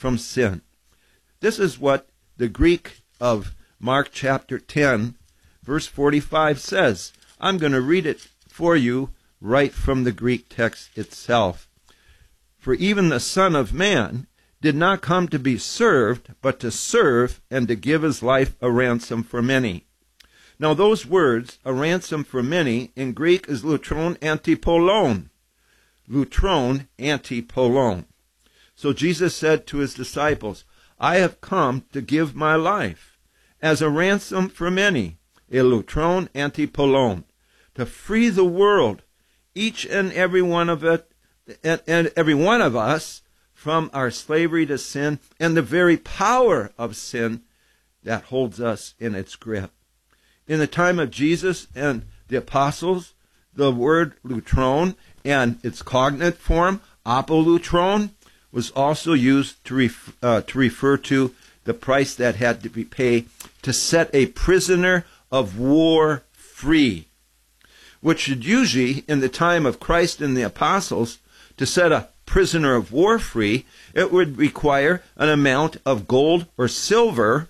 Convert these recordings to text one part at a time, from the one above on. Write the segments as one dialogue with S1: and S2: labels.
S1: from sin. This is what the Greek of Mark chapter 10, verse 45 says. I'm going to read it for you right from the Greek text itself. For even the Son of Man did not come to be served, but to serve and to give his life a ransom for many. Now those words, a ransom for many, in Greek is lutron antipolon. Lutron antipolon. So Jesus said to his disciples, I have come to give my life as a ransom for many, a lutron antipolon, to free the world, each and every one of it, and every one of us, from our slavery to sin and the very power of sin that holds us in its grip. In the time of Jesus and the apostles, the word lutron and its cognate form, apolutron, was also used to refer to the price that had to be paid to set a prisoner of war free, which should usually, in the time of Christ and the apostles, to set a prisoner of war free, it would require an amount of gold or silver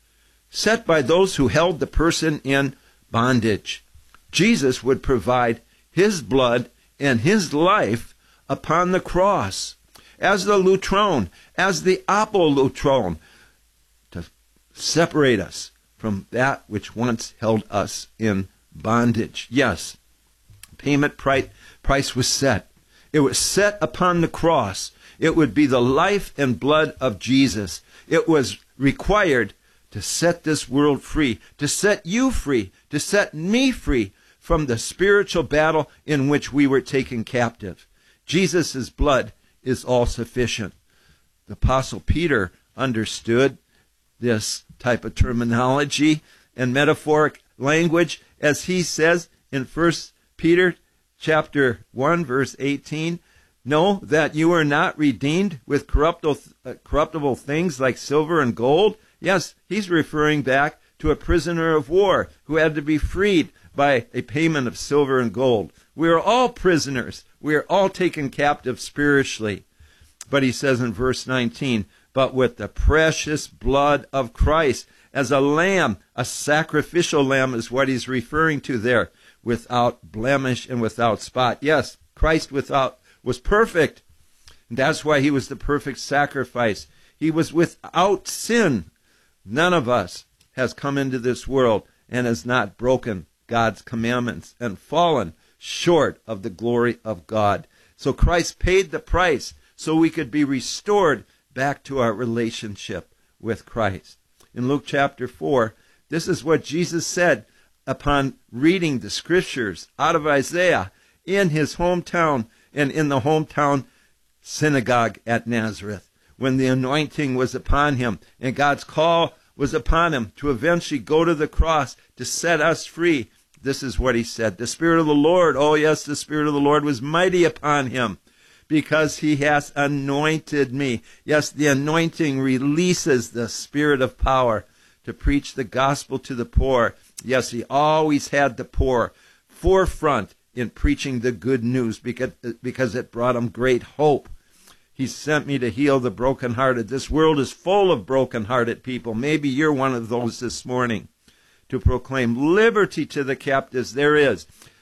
S1: set by those who held the person in bondage. Jesus would provide his blood and his life upon the cross as the lutron, as the apolutron, to separate us from that which once held us in bondage. Yes, payment price was set. It was set upon the cross. It would be the life and blood of Jesus. It was required to set this world free, to set you free, to set me free from the spiritual battle in which we were taken captive. Jesus' blood is all sufficient. The Apostle Peter understood this type of terminology and metaphoric language as he says in 1 Peter chapter 1, verse 18, know that you are not redeemed with corruptible things like silver and gold. Yes, he's referring back to a prisoner of war who had to be freed by a payment of silver and gold. We are all prisoners. We are all taken captive spiritually. But he says in verse 19, but with the precious blood of Christ, as a lamb, a sacrificial lamb is what he's referring to there, without blemish and without spot. Yes, Christ was perfect. And that's why he was the perfect sacrifice. He was without sin. None of us has come into this world and has not broken God's commandments and fallen short of the glory of God. So Christ paid the price so we could be restored back to our relationship with Christ. In Luke chapter 4, this is what Jesus said upon reading the scriptures out of Isaiah in his hometown and in the hometown synagogue at Nazareth, when the anointing was upon him and God's call was upon him to eventually go to the cross to set us free. This is what he said. The Spirit of the Lord, oh yes, the Spirit of the Lord was mighty upon him because he has anointed me. Yes, the anointing releases the spirit of power to preach the gospel to the poor. Yes, he always had the poor forefront in preaching the good news because it brought him great hope. He sent me to heal the brokenhearted. This world is full of brokenhearted people. Maybe you're one of those this morning. To proclaim liberty to the captives, there is.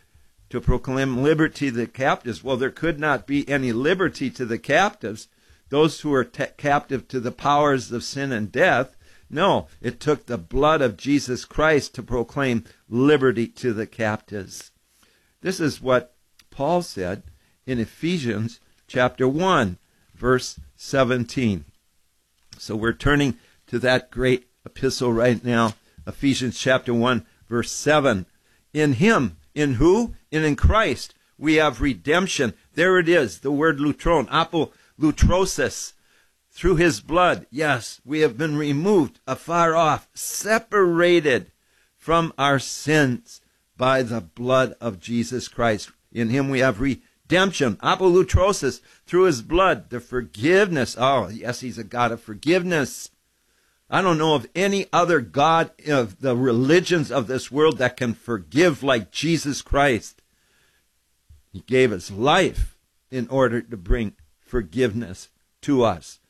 S1: To proclaim liberty to the captives, well, there could not be any liberty to the captives, those who are captive to the powers of sin and death. No, it took the blood of Jesus Christ to proclaim liberty to the captives. This is what Paul said in Ephesians chapter 1, verse 17. So we're turning to that great epistle right now, Ephesians chapter 1, verse 7. In him, in who? In Christ, we have redemption. There it is, the word lutron, apolutrosis. Through his blood, yes, we have been removed afar off, separated from our sins by the blood of Jesus Christ. In him we have redemption, apolutrosis, through his blood, the forgiveness. Oh, yes, he's a God of forgiveness. I don't know of any other God of the religions of this world that can forgive like Jesus Christ. He gave his life in order to bring forgiveness to us.